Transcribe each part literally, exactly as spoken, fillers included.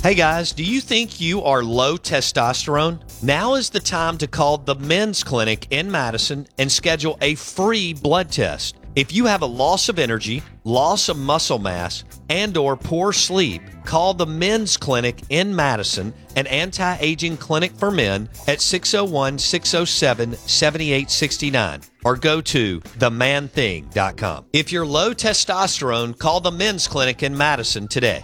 Hey guys, do you think you are low testosterone? Now is the time to call the Men's Clinic in Madison and schedule a free blood test. If you have a loss of energy, loss of muscle mass, and or poor sleep, call the Men's Clinic in Madison, an anti-aging clinic for men at six oh one, six oh seven, seven eight six nine or go to the man thing dot com. If you're low testosterone, call the Men's Clinic in Madison today.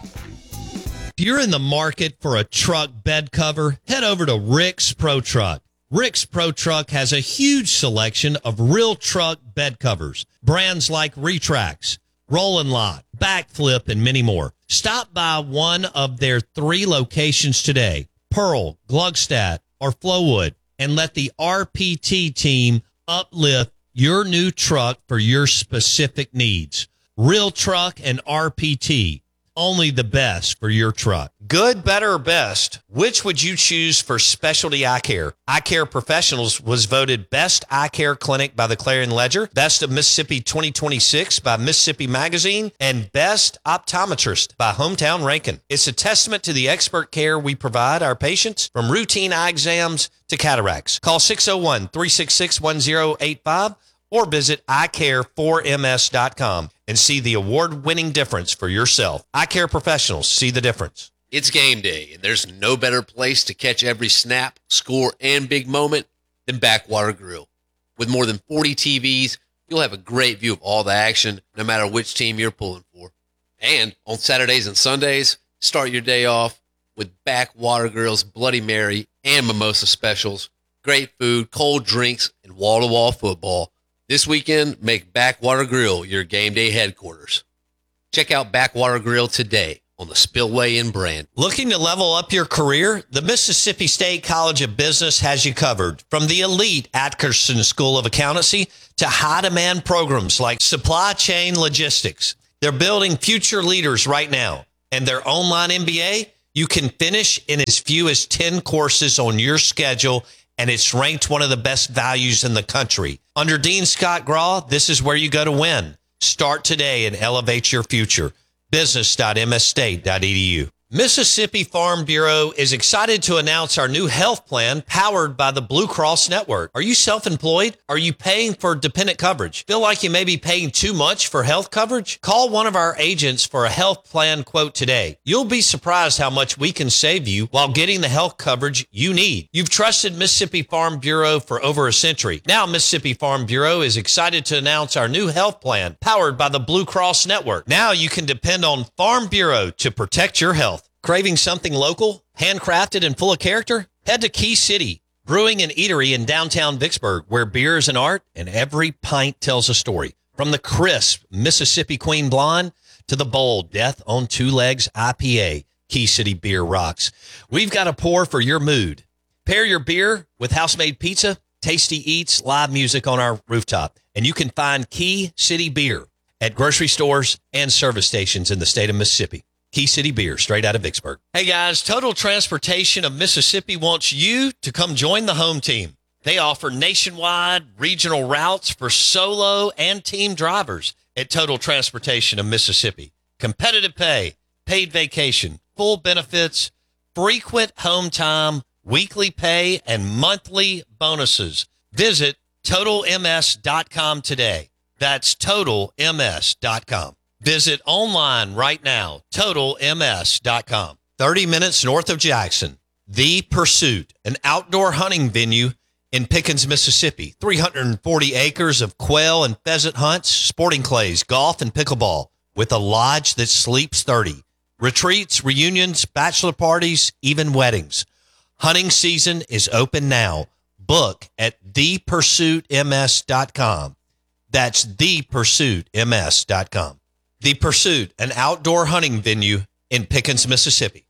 If you're in the market for a truck bed cover, head over to Rick's Pro Truck. Rick's Pro Truck has a huge selection of real truck bed covers, brands like Retrax, Roll and Lock, Backflip, and many more. Stop by one of their three locations today, Pearl, Gluckstadt, or Flowood, and let the R P T team uplift your new truck for your specific needs. Real Truck and R P T. Only the best for your truck. Good, better, or best? Which would you choose for specialty eye care? Eye Care Professionals was voted Best Eye Care Clinic by the Clarion Ledger, Best of Mississippi twenty twenty-six by Mississippi Magazine, and Best Optometrist by Hometown Rankin. It's a testament to the expert care we provide our patients, from routine eye exams to cataracts. Call six oh one, three six six, one oh eight five or visit eye care four m s dot com and see the award-winning difference for yourself. Eye Care Professionals, see the difference. It's game day, and there's no better place to catch every snap, score, and big moment than Backwater Grill. With more than forty T Vs, you'll have a great view of all the action, no matter which team you're pulling for. And on Saturdays and Sundays, start your day off with Backwater Grill's Bloody Mary and Mimosa specials, great food, cold drinks, and wall-to-wall football. This weekend, make Backwater Grill your game day headquarters. Check out Backwater Grill today on the Spillway in Brand. Looking to level up your career? The Mississippi State College of Business has you covered. From the elite Atkerson School of Accountancy to high-demand programs like Supply Chain Logistics. They're building future leaders right now. And their online M B A, you can finish in as few as ten courses on your schedule, and it's ranked one of the best values in the country. Under Dean Scott Graw, this is where you go to win. Start today and elevate your future. business dot m s state dot e d u. Mississippi Farm Bureau is excited to announce our new health plan powered by the Blue Cross Network. Are you self-employed? Are you paying for dependent coverage? Feel like you may be paying too much for health coverage? Call one of our agents for a health plan quote today. You'll be surprised how much we can save you while getting the health coverage you need. You've trusted Mississippi Farm Bureau for over a century. Now Mississippi Farm Bureau is excited to announce our new health plan powered by the Blue Cross Network. Now you can depend on Farm Bureau to protect your health. Craving something local, handcrafted, and full of character? Head to Key City Brewing and Eatery in downtown Vicksburg, where beer is an art and every pint tells a story. From the crisp Mississippi Queen Blonde to the bold Death on Two Legs I P A, Key City Beer rocks. We've got a pour for your mood. Pair your beer with house-made pizza, tasty eats, live music on our rooftop, and you can find Key City Beer at grocery stores and service stations in the state of Mississippi. Key City Beer, straight out of Vicksburg. Hey guys, Total Transportation of Mississippi wants you to come join the home team. They offer nationwide regional routes for solo and team drivers at Total Transportation of Mississippi. Competitive pay, paid vacation, full benefits, frequent home time, weekly pay, and monthly bonuses. Visit total m s dot com today. That's total m s dot com. Visit online right now, total m s dot com. thirty minutes north of Jackson, The Pursuit, an outdoor hunting venue in Pickens, Mississippi. three hundred forty acres of quail and pheasant hunts, sporting clays, golf, and pickleball, with a lodge that sleeps thirty. Retreats, reunions, bachelor parties, even weddings. Hunting season is open now. Book at the pursuit m s dot com. That's the pursuit m s dot com. The Pursuit, an outdoor hunting venue in Pickens, Mississippi.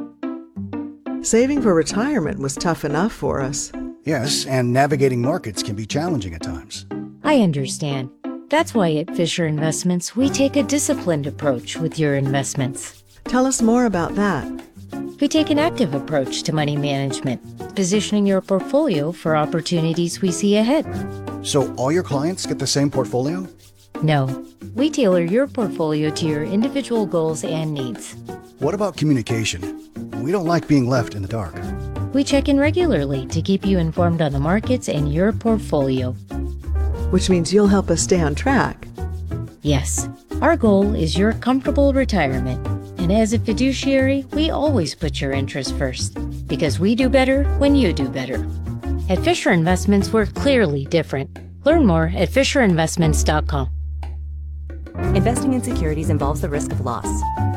Saving for retirement was tough enough for us. Yes, and navigating markets can be challenging at times. I understand. That's why at Fisher Investments, we take a disciplined approach with your investments. Tell us more about that. We take an active approach to money management, positioning your portfolio for opportunities we see ahead. So all your clients get the same portfolio? No, we tailor your portfolio to your individual goals and needs. What about communication? we don't like being left in the dark. We check in regularly to keep you informed on the markets and your portfolio. Which means you'll help us stay on track. Yes, our goal is your comfortable retirement. And as a fiduciary, we always put your interests first, because we do better when you do better. At Fisher Investments, we're clearly different. Learn more at fisher investments dot com. Investing in securities involves the risk of loss.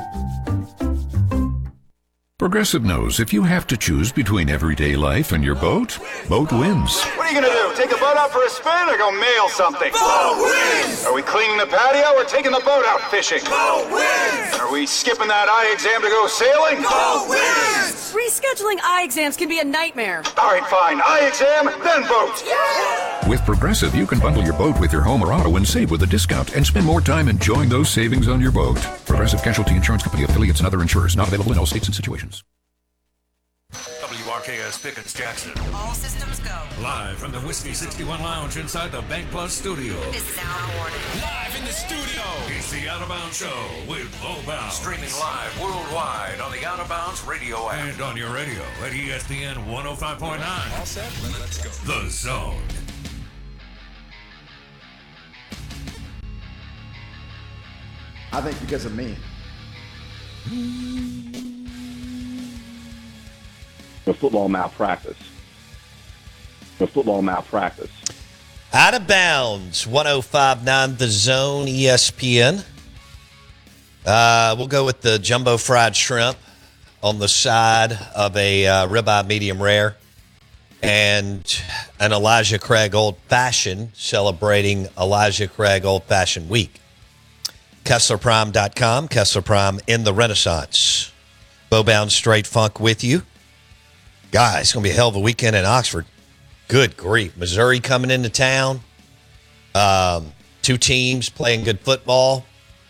Progressive knows if you have to choose between everyday life and your boat, boat wins. What are you gonna do? Take the boat out for a spin or go mail something? Boat wins! Are we cleaning the patio or taking the boat out fishing? Boat wins! Are we skipping that eye exam to go sailing? Boat wins! Rescheduling eye exams can be a nightmare. All right, fine. Eye exam, then boat. Yeah! With Progressive, you can bundle your boat with your home or auto and save with a discount and spend more time enjoying those savings on your boat. Progressive Casualty Insurance Company, affiliates, and other insurers. Not available in all states and situations. W R K S Pickens Jackson. All systems go. Live from the Whiskey sixty-one Lounge inside the Bank Plus studio. This is Alan Warden. Live in the studio. It's the Out of Bounds Show with Bo Bounds. Streaming live worldwide on the Out of Bounds radio app. And on your radio at E S P N one oh five point nine. All set? Let's go. The Zone. I think because of me. The football malpractice. The football malpractice. Out of Bounds, one oh five point nine The Zone, E S P N. Uh, we'll go with the jumbo fried shrimp on the side of a uh, ribeye medium rare and an Elijah Craig Old Fashioned, celebrating Elijah Craig Old Fashioned Week. Kessler Prime dot com, Kessler Prime in the Renaissance. Bo Bounds Straight Funk with you. Guys, it's going to be a hell of a weekend in Oxford. Good grief. Missouri coming into town. Um, two teams playing good football.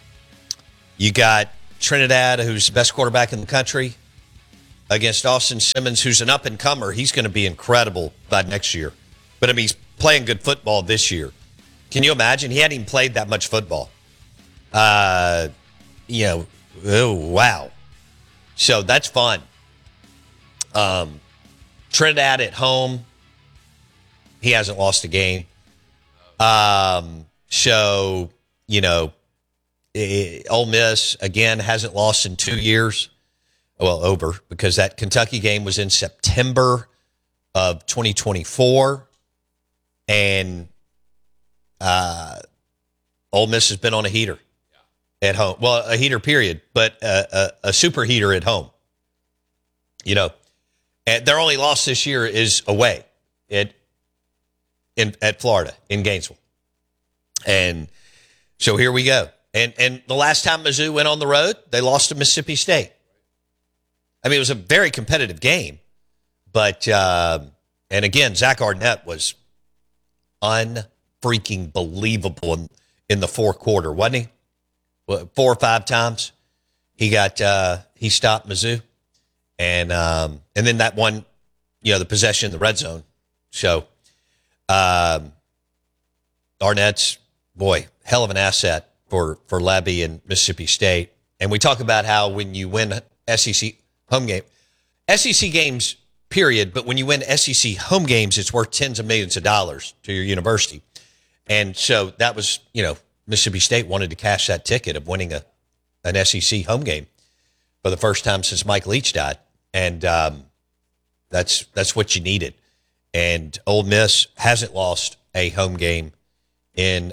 You got Trinidad, who's the best quarterback in the country, against Austin Simmons, who's an up-and-comer. He's going to be incredible by next year. But, I mean, he's playing good football this year. Can you imagine? He hadn't even played that much football. Uh, you know, oh, wow. So that's fun. Um, Trinidad at home. He hasn't lost a game. Um, so, you know, it, Ole Miss, again, hasn't lost in two years. Well, over, because that Kentucky game was in September of twenty twenty-four. And uh, Ole Miss has been on a heater at home. Well, a heater period, but a, a, a super heater at home. You know, and their only loss this year is away at in at Florida, in Gainesville. And so here we go. And and the last time Mizzou went on the road, they lost to Mississippi State. I mean, it was a very competitive game. But, uh, and again, Zach Arnett was unfreaking believable in, in the fourth quarter, wasn't he? Well, four or five times he got, uh, he stopped Mizzou. And, um, and then that one, you know, the possession in the red zone. So, um, Arnett's, boy, hell of an asset for, for Lebby and Mississippi State. And we talk about how when you win S E C home game, S E C games, period, but when you win S E C home games, it's worth tens of millions of dollars to your university. And so that was, you know, Mississippi State wanted to cash that ticket of winning a an S E C home game for the first time since Mike Leach died. And um, that's that's what you needed. And Ole Miss hasn't lost a home game in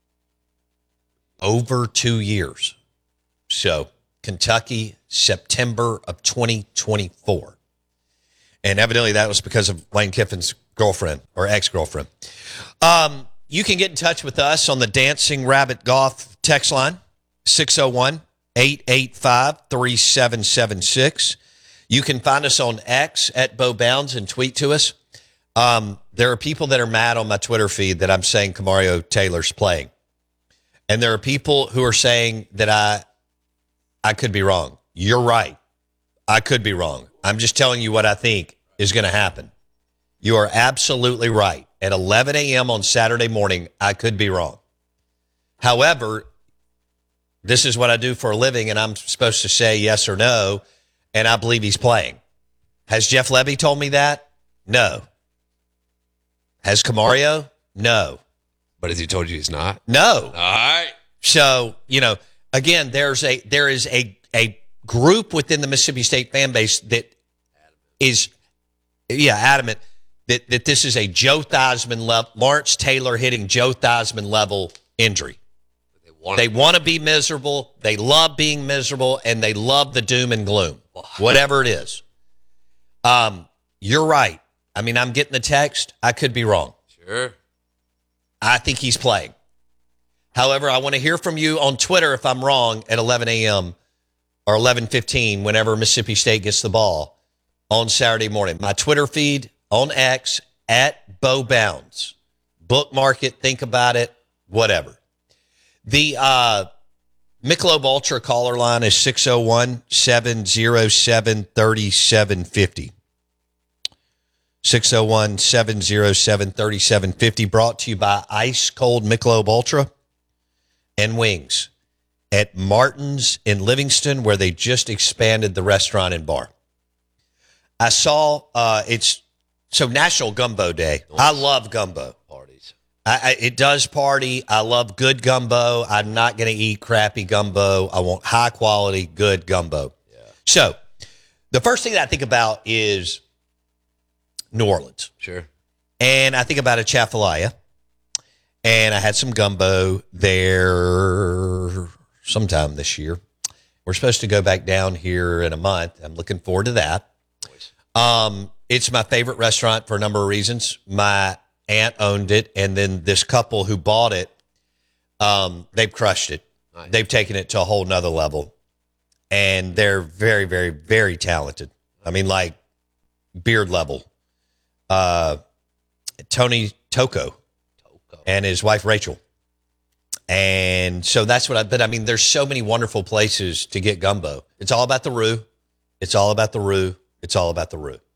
over two years. So Kentucky, September of twenty twenty-four. And evidently that was because of Lane Kiffin's girlfriend or ex-girlfriend. Um, you can get in touch with us on the Dancing Rabbit Golf text line, six oh one, eight eight five, three seven seven six. You can find us on X at Bo Bounds and tweet to us. Um, there are people that are mad on my Twitter feed that I'm saying Kamario Taylor's playing. And there are people who are saying that I I could be wrong. You're right. I could be wrong. I'm just telling you what I think is going to happen. You are absolutely right. At eleven a.m. on Saturday morning, I could be wrong. However, this is what I do for a living, and I'm supposed to say yes or no, and I believe he's playing. Has Jeff Levy told me that? No. Has Camario? No. But has he told you he's not? No. All right. So, you know, again, there's a there is a a group within the Mississippi State fan base that is, yeah, adamant that, that this is a Joe Theismann level, Lawrence Taylor hitting Joe Theismann level injury. They want They want to be miserable. They love being miserable, and they love the doom and gloom, whatever it is. Um, you're right. I mean, I'm getting the text. I could be wrong. Sure. I think he's playing. However, I want to hear from you on Twitter if I'm wrong at eleven a.m. or eleven fifteen whenever Mississippi State gets the ball on Saturday morning. My Twitter feed on X at Bo Bounds. Bookmark it, think about it, whatever. The uh, Michelob Ultra caller line is six oh one, seven oh seven, three seven five oh. six oh one, seven oh seven, three seven five oh, brought to you by Ice Cold Michelob Ultra and Wings at Martin's in Livingston, where they just expanded the restaurant and bar. I saw uh, it's so National Gumbo Day. I love gumbo. Parties. I, I, it does party. I love good gumbo. I'm not going to eat crappy gumbo. I want high quality, good gumbo. Yeah. So the first thing that I think about is New Orleans. Sure. And I think about a Chafalaya. And I had some gumbo there sometime this year. We're supposed to go back down here in a month. I'm looking forward to that. Um, it's my favorite restaurant for a number of reasons. My aunt owned it, and then this couple who bought it, um, they've crushed it. Nice. They've taken it to a whole nother level. And they're very, very, very talented. I mean, like beard level. Uh, Tony Toko, Toko and his wife Rachel. And so that's what I, but I mean, there's so many wonderful places to get gumbo. It's all about the roux. It's all about the roux. It's all about the roux.